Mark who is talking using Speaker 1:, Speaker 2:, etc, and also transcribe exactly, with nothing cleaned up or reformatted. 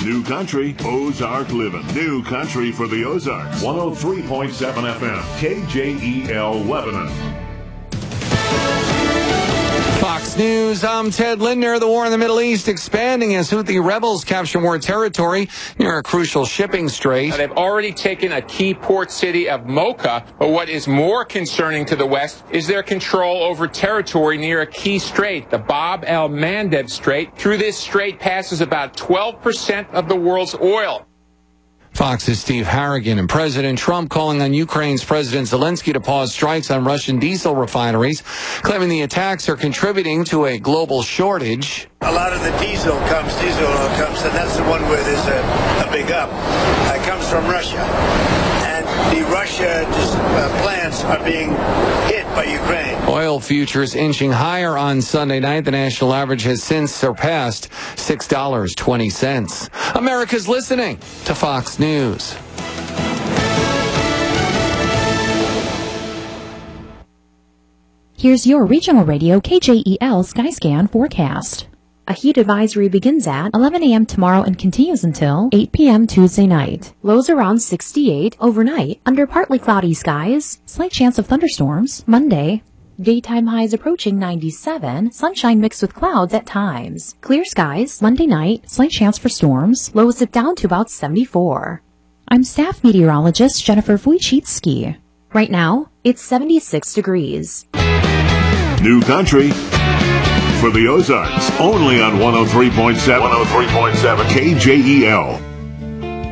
Speaker 1: New Country, Ozark Living. New Country for the Ozarks. one oh three point seven F M, K J E L Lebanon.
Speaker 2: Fox News, I'm Ted Lindner. The war in the Middle East expanding as Houthi rebels capture more territory near a crucial shipping strait.
Speaker 3: Now, they've already taken a key port city of Mocha, but what is more concerning to the West is their control over territory near a key strait, the Bab el-Mandeb Strait. Through this strait passes about twelve percent of the world's oil.
Speaker 2: Fox's Steve Harrigan. And President Trump calling on Ukraine's President Zelensky to pause strikes on Russian diesel refineries, claiming the attacks are contributing to a global shortage.
Speaker 4: A lot of the diesel comes, diesel oil comes, and that's the one where there's a, a big up. It comes from Russia. And the Russia uh, plants are being hit by Ukraine.
Speaker 2: Oil futures inching higher on Sunday night. The national average has since surpassed six dollars and twenty cents. America's listening to Fox News.
Speaker 5: Here's your regional radio K J E L Skyscan forecast. A heat advisory begins at eleven a.m. tomorrow and continues until eight p.m. Tuesday night. Lows around sixty-eight overnight under partly cloudy skies. Slight chance of thunderstorms. Monday, daytime highs approaching ninety-seven. Sunshine mixed with clouds at times. Clear skies. Monday night, slight chance for storms. Lows dip down to about seventy-four. I'm staff meteorologist Jennifer Wojcicki. Right now, it's seventy-six degrees.
Speaker 1: New Country for the Ozarks, only on one oh three point seven, one oh three point seven K J E L.